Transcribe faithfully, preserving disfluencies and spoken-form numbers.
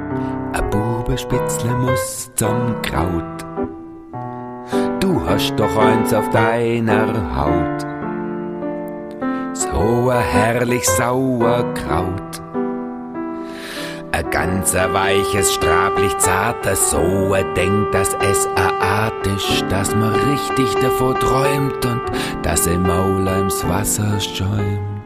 A Bubenspitzle muss zum Kraut. Du hast doch eins auf deiner Haut, so a herrlich Sauerkraut. A ganz a weiches, strablich zartes, so a denkt, dass es a Art ist, dass man richtig davor träumt und dass im Maul ins Wasser schäumt.